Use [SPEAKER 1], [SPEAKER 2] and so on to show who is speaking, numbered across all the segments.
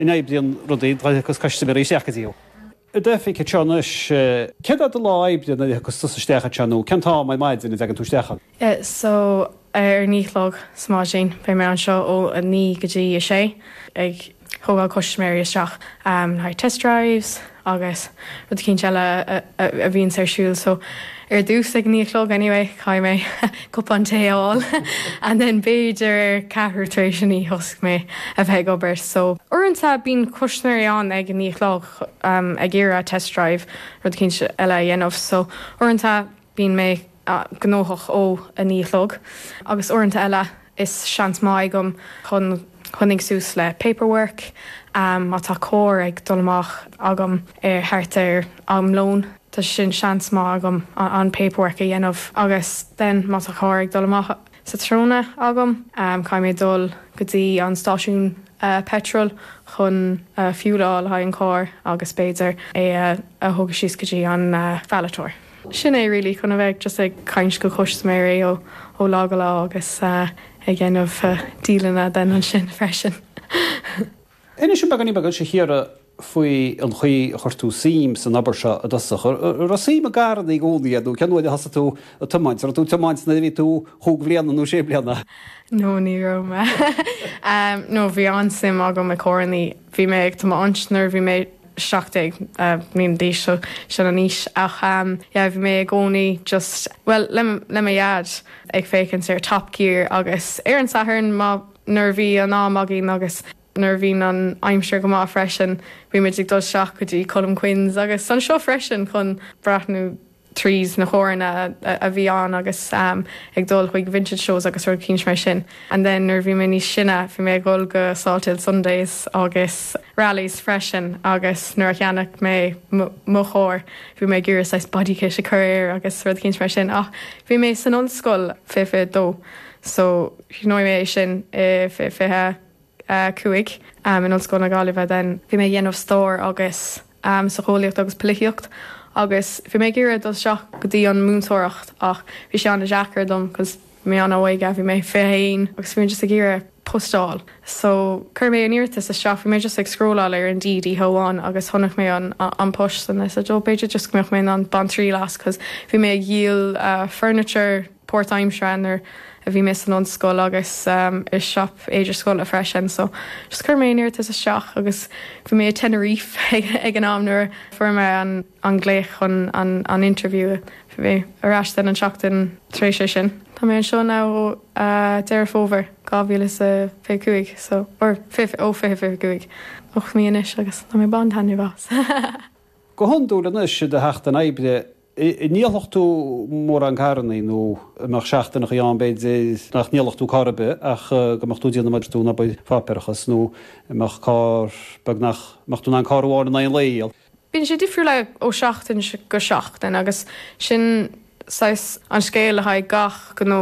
[SPEAKER 1] in éblion rudí agus caiisteir seachadíú. Defi ceannis ced a láib na agus tustecha teanú, Centá mai maidin ag an tústecha.
[SPEAKER 2] So nílog smá sin pe mé an seo ó a ní gotí a sé ag thugáil cosméir isteach ha test drives agus rud cinn teile a bhíon siúil so dús ag nílog anyway cai mé cup an téáil and then beidir cethirtrééis í thosc mé a bheith obair so orintanta bín cosméir an ag an nílog ag ggéire a test drive rud cinn eile dhéanamh so orintanta bín mé gnóthach ó a nílog agus orintanta eile is seans mai gom chunig sús le paperwork má tá cór ag dulach agam thart am lón tá sin seans má agam an paperwork a dhéanamh agus den má tá cór ag dulach sa tróna agam cai mé dul gotí an stáisiún petrol chun fiúláil ha an cór agus béidir a thugus síos gotí an fealatóir. Sin é rilí chun bheith just ag caiins go cosméir ó lá go lá agus ag ggéanamh dílanna den an sin freisin.
[SPEAKER 1] Éine sin beganí bagad sé hiar faoi an chuí chuirtú sim san abair se a dosach. Rosí a garan í gcódaíadú, ceanúid a hasa tú a tumáint, tú tumáint na bhí tú thug blianana nó sé blianana.
[SPEAKER 2] No, ní roma. No, bhí an sim agam me córaní, bhí mé ag tumáintnar, bhí mé seachtaigh níon dí se an níos ach bhí mé gcónaí just well le mé iad ag fécinn sé Top Gear agus an sathairn má nervhí an ámagí agus nervhín an aimimseir go má freisin bhí mé ag dul seach go dtí colm quins agus san seo freisin chun brathnú trees na chóirna a bhí an agus ag dul chuig vintage shows agus ru cíns mar sin. And then nar bhí mé ní sinna bhí mé gol go Salted Sundays agus rallies freisin agus nuair cheannach mé mo chóir bhí mé gúras leis bodykiss a chuir agus rud cíns mar sin. Bhí mé san onscoil fé dó. So nó mé sin fithe cuaig in onscoil na gáileh den bhí mé dhéanamh stór agus sa cholaíocht agus políocht. Agus bhí mé ggéire do seach go dtí an múntóireacht ach bhí sé an na Jackar dom cos mé an bhaige bhí mé féin agus bhí just a ggéire postáil. So chur mé an iirtas a seach bhí mé just ag scróláil ar an díd í thoháin agus thonnach mé an post san is a do beidir just gombeoch mé an ban trí las cos bhí mé ag díal furniture Port Aimsreanar a bhí mé an onscoil agus is shop éidir scoil a freisin, so just chur mé iirtas a seach agus bhí mé Tenerife ag an amnúir fuair mé an gléich chun an interview bhí arás den an seachtain trééis sin. Tá mé an seo ná deir fóver gáhílas a fécuig so or fécuig 8 míis agus tá mé ban tanú bás.
[SPEAKER 1] Go honú an is de hecht an ébre níochtú mór an carnaí nó mar seachtainach an beid nach níochtú carbe ach gomachtú díanana maidú na beid fáperachas nó mar cá begnach machtún an carháin na an léal.
[SPEAKER 2] Bhín sé difriú le ó seachtain go seachtain agus sin an scéile ha gach go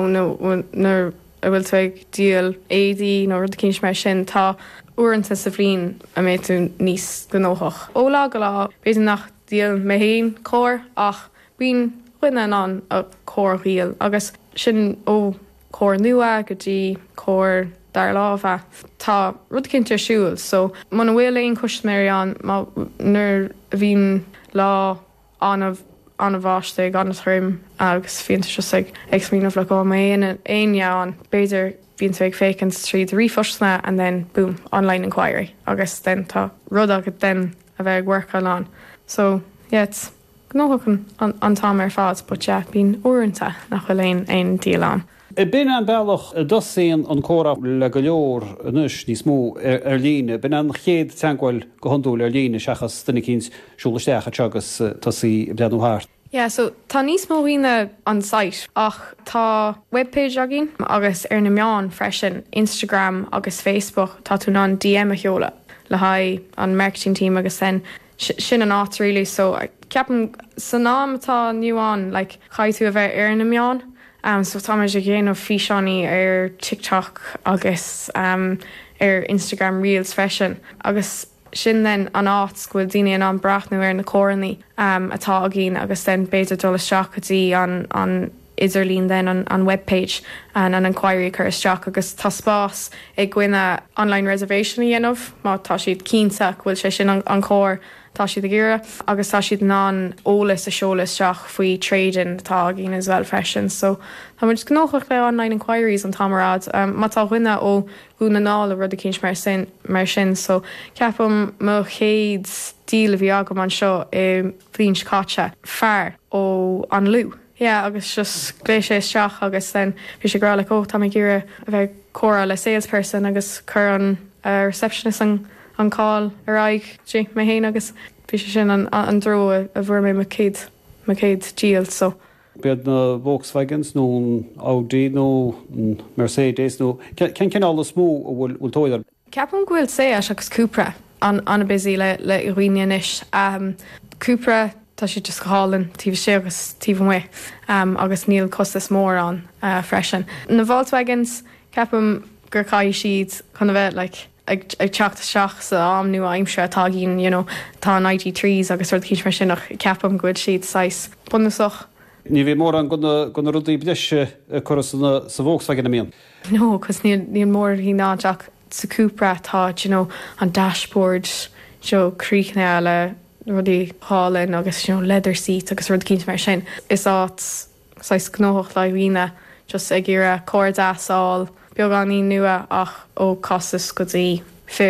[SPEAKER 2] nó a bhfuil tú ag díal éí nó rud cíns mar sin tá uanta sa bhrín a mé tú níos gnóthach. Ó lá go lá beidir nach díal mé héon cóir ach bín chuine an a cóirhíal agus sin ó cóir nua go dtí cóir dar lábha tá rud cinnte siúil so man bhfuil éon cosméir an nuair bhín lá anmh bháiste gan thrim agus fionnta just ag smíanamh le go mé aon béidir bíon tú ag fécinn tríd rífosna and then boom online inquiry agus den tá rud agad den a bheith work an so yeah it's gnóchan an tám ar fád but yeah bín uanta nach chuil éon díal an.
[SPEAKER 1] Bin an bailach dosaíon an córa le go leor anus ní smó ar líne, bin an chéad teangáil go honúil ar líne seachas duna cíns siúlaisteach agus tosaí bleanú háart.
[SPEAKER 2] Yeah, so tá níos mó bhíine an site ach tá webpage agin agus ar na meán freisin Instagram agus Facebook tá tú ná DM a cheola le haid an marketing team agus sin an áit really so ceapan san nám atá nniuán like chaid tú a bheith ar na meán so tá mar sé géanamh físeánaí ar TikTok agus ar Instagram Reels freisin agus sin den an áit scoil daine an brathnú ar na córannaí atá a gin agus den beidir dul isteach gotí an idirlín den an webpage an inquiry chur isteach agus tá spás ag gcuine online reservation i dhéanamh má tá siad cínta bhfuil sé sin an cóir tá siad a ggéire agus tá siad ná ólas a seolaisteach faoi trading tá gin as well freisin so tá mu gnócha le online inquiries an tamarad má tá ghuiine ó gúna ná a rud a cíns mar sin so ceapam mo chéad díl a bhí agam an seo i bhríns cáte fearr ó an lú. Yeah, agus just lééis sé isteach agus then bhí sé grála ó tá ggéire a bheith chora le salesperson agus chur an receptionist an cáil aráig mé héin agus bhí sé sin an dro a bhfuir mé céad díal so.
[SPEAKER 1] Bead na Volkswagens nó Audi nó Mercedes nó cin all smó bhfuil tóidir.
[SPEAKER 2] Ceapan ghfuil sé agus Cupra an busy le roiineis. Cupra tá si just goálan tíh sé agus tíh agus níl costas mór an freisin. Na Volkswagens ceapam gur caiid siad chuna bheith ag teachta seach sa am nu aimimse táginn tá 93s agus ruir cíis mar sin nach ceapam goid siad 6 bunasach.
[SPEAKER 1] Ní bhí mór an gona rudaí bleise chu sa Volkswagen na mion.
[SPEAKER 2] No, cos níl mór hí náteach sa Cupra tá an dashboard críne le rudí hálinn agus leather seat agus rud cíns mar sin. Is áit gnóch le bhíine just ag ggéire cóirdásáil beag an í nua ach ó costas go dtí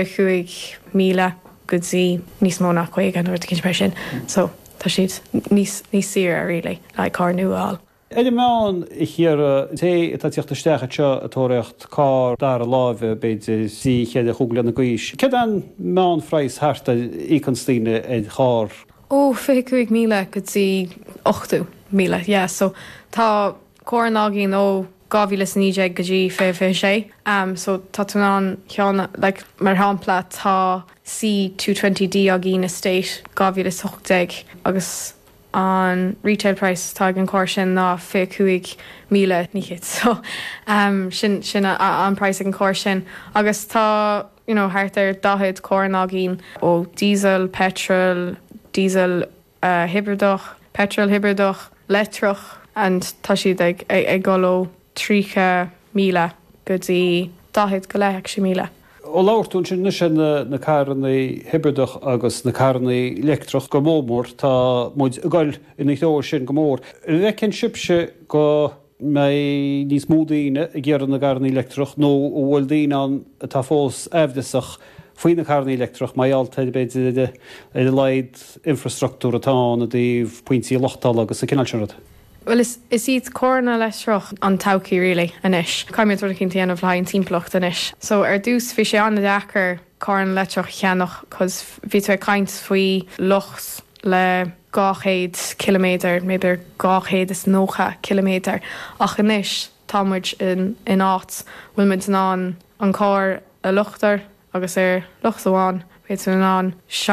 [SPEAKER 2] 50,000 gotí níos mó nach chuig an rud cíns mar sin. So tá siad níos sira rilí le cá nuáil.
[SPEAKER 1] Éidir meán hir té tá tíochtta stecha seo atóireacht cá dar a lábh beidir sí chéad a chuúgla na gaois. Cé an meán freiis harta íconstíine é chár?
[SPEAKER 2] Ó 50,000 gotí 8,000, yeah, so tá córanágin ó 2009 gotí 56. So tá túnán cheanna mar hápla tá C220D a gin estate 2008 agus an retail price tá an cóir sin ná 50,000 níchiid so sin an price an cóir sin agus tá háart ar dahead córanágin ó diesel, petrol, diesel hibridach, petrol hibridach, letrach and tá siad ag goló 3,000 gotí dahead go leitheh 1,000.
[SPEAKER 1] Ó láirtún sin na carnaí hibridach agus na carnaí electrach go mór tá muid gáil ina tóir sin go mór. Recinn sibse go mé níos módaíine a ggéaran na carnaí electrach nó bhfuil daoine an tá fós ehdeach faoin na carnaí electrach maialtaid beidir leid infrastructúr atá a dtíobh pointí lochtal agus a cinál siúrad.
[SPEAKER 2] Well, is iad cóna leisreach an tauci rilí inis. Caiimiid ruir cinn tíanamh lein timpplacht inis. So dús fi sé anna dechar cóna leisreach cheannach cos bhí tú caint faoi lochs le 200 kilometer, maybe 200 kilometer. Ach inis támuid in áit bhfuil muid ná an cór a luchtar agus lucht amháin bhí tú ná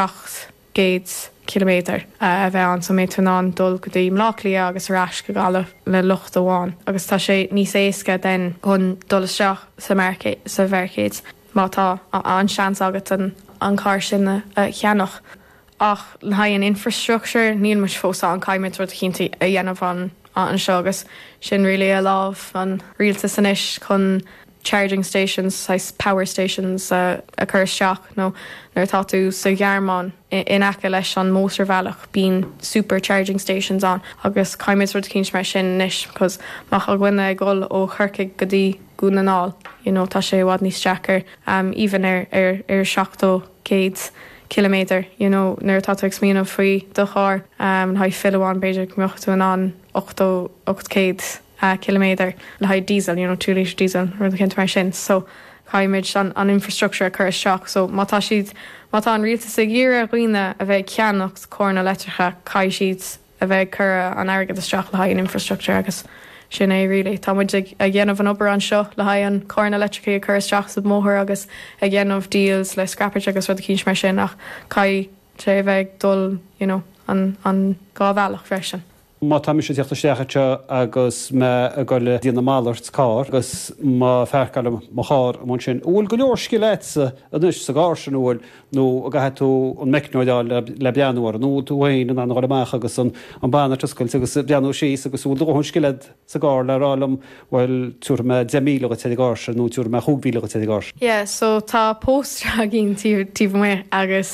[SPEAKER 2] 700 kilometer a bheith an so mé túnán dul go dtí mláclí agus ras go gála le lucht amháin. Agus tá sé níos éasca den chun dulasteach sa bhercéid má tá an seans agat an cáir sinna cheannach. Ach le haon infrastructure níl mar fósa an caiimiid rud cinnta a dhéanamh an seo agus sin rilí a lámh an rialta san isis chun charging stations, power stations a chur isteach nó nuair tá tú sa ghearmáin in aice leis an mótar bhealach bín supercharging stations an agus caiimiid rud cíns mar sin níis cos mach a gcuine ag gol ó churcaigh go dtí gúnaáil tá sé bhád níos teachar even ar 700 kilometer nuair tá ag smíanamh faoi do chár haid fillháin beidir gomiochtú an 800 kilometer le haid diesel, 2 litre diesel ru a mar sin. So caiimiid an infrastructure a chur isteach. So mátá an rialta sa ggéire roioine a bheith ceannach cóna letricha cai siad a bheith chur an airgad isteach le haid an infrastructure agus sin é rilí. Tá muid a ghéanamh an opair an seo le haid an cóna letricha a chur isteach sa móthir agus a ghéanamh deals le scrappage agus rud a cíns mar sin ach cai sé bheith dul an gábhealach freisin.
[SPEAKER 1] má tá mis teachta steachate agus me a goile díana málairt cá, agus má fearcail má chár am sin. Bhfuil go leor sciléitsa a dúis sa gásin bhfuil nó a gaithe tú an meicnoidáil le beanúir, nó tú hain an anhil amach agus an banna tuscail agus beanú síos agus bhfuil dúhann scilead sa gá le rálam bhfuil túr me 10,000 go te gáir nó túr me 20,000 go te gáir.
[SPEAKER 2] Yeah, so tá póstra ginn tí mé agus